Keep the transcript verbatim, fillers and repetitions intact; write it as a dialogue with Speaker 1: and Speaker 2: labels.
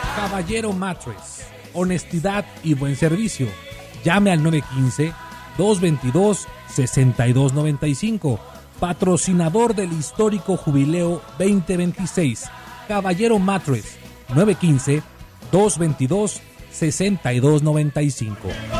Speaker 1: Caballero Mattress, honestidad y buen servicio. Llame al nueve uno cinco, dos dos dos, seis dos nueve cinco, patrocinador del histórico Jubileo veinte veintiséis. Caballero Mattress, nueve uno cinco, dos dos dos, seis dos nueve cinco.